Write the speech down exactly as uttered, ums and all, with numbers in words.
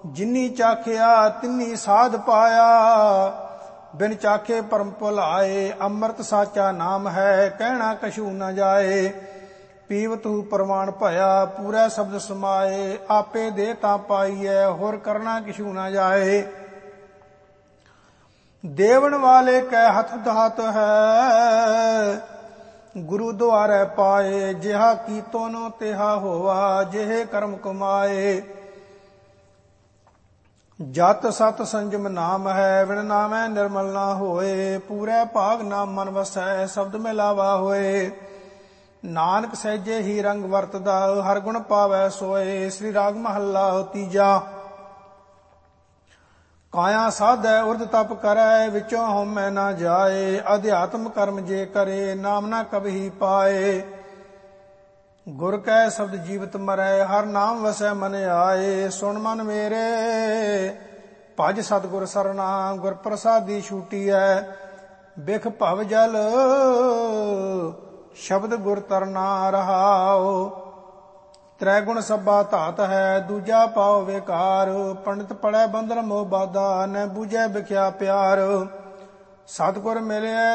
ਜਿਨੀ ਚਾਖਿਆ ਤਿਨੀ ਸਾਧ ਪਾਇਆ। ਬਿਨ ਚਾਖੇ ਪਰਮ ਭੁਲਾਏ, ਅੰਮ੍ਰਿਤ ਸਾਚਾ ਨਾਮ ਹੈ, ਕਹਿਣਾ ਕਛੂ ਨ ਜਾਏ। ਪੀਵਤੂ ਪ੍ਰਮਾਣ ਭਇਆ, ਪੂਰਾ ਸ਼ਬਦ ਸਮਾਏ। ਆਪੇ ਦੇ ਤਾਂ ਪਾਈਐ, ਹੋਰ ਕਰਨਾ ਕਿਛੂ ਨ ਜਾਏ। ਦੇਵਨ ਵਾਲੇ ਕੈ ਹੱਥ ਧਾਤ ਹੈ, ਗੁਰੂ ਦੁਆਰੇ ਪਾਏ। ਜਿਹਾ ਕੀਤੋ ਨ ਤਿਹਾ ਹੋਵਾ, ਜਿਹੇ ਕਰਮ ਕਮਾਏ। ਜਤ ਸਤ ਸੰਜਮ ਨਾਮ ਹੈ, ਬਿਨ ਨਾਮੈ ਨਿਰਮਲ ਨਾ ਹੋਏ। ਪੂਰੇ ਭਾਗ ਨਾਮ ਮਨ ਵਸੈ, ਸ਼ਬਦ ਮਿਲਾਵਾ ਹੋਏ। ਨਾਨਕ ਸਹਿਜੇ ਹੀ ਰੰਗ ਵਰਤਦਾ, ਹਰ ਗੁਣ ਪਾਵੈ ਸੋਏ। ਸ੍ਰੀ ਰਾਗ ਮਹੱਲਾ ਤੀਜਾ। ਕਾਇਆ ਸਾਧੈ ਉਰਦ ਤਪ ਕਰੈ, ਵਿੱਚੋਂ ਹਉਮੈ ਨਾ ਜਾਏ। ਅਧਿਆਤਮ ਕਰਮ ਜੇ ਕਰੇ, ਨਾਮ ਨਾ ਕਬਹੀ ਪਾਏ। ਗੁਰ ਕੈ ਸ਼ਬਦ ਜੀਵਤ ਮਰੈ, ਹਰ ਨਾਮ ਵਸੈ ਮਨ ਆਏ। ਸੁਣ ਮਨ ਮੇਰੇ ਭਜ ਸਤਿਗੁਰ ਸਰਨਾ, ਗੁਰ ਪ੍ਰਸਾਦੀ ਛੂਟੀਐ। ਬਿਖ ਭਵ ਜਲ ਸ਼ਬਦ ਗੁਰ ਤਰਨਾ ਰਹਾਉ। ਤ੍ਰੈ ਗੁਣ ਸਭਾ ਧਾਤ ਹੈ, ਦੂਜਾ ਪਾਉ ਵਿਕਾਰ। ਪੰਡਿਤ ਪੜੈ ਬੰਧਨ ਮੋਹ ਬਾਧਾ, ਨ ਬੂਝੈ ਬਿਖਿਆ ਪਿਆਰ। ਸਤਿਗੁਰ ਮਿਲਿਐ